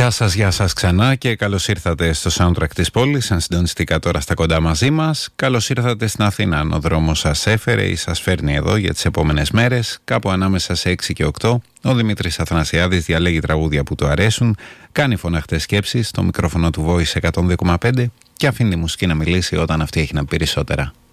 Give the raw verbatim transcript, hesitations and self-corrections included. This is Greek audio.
Γεια σας, γεια σας ξανά και καλώς ήρθατε στο soundtrack της πόλης. Αν συντονιστήκα τώρα στα κοντά μαζί μας, καλώς ήρθατε στην Αθήνα. Αν ο δρόμος σας έφερε ή σας φέρνει εδώ για τις επόμενες μέρες, κάπου ανάμεσα σε έξι και οκτώ, ο Δημήτρης Αθανασιάδης διαλέγει τραγούδια που του αρέσουν, κάνει φωναχτές σκέψεις στο μικρόφωνο του Voice εκατόν δύο κόμμα πέντε και αφήνει τη μουσική να μιλήσει όταν αυτή έχει να πει περισσότερα.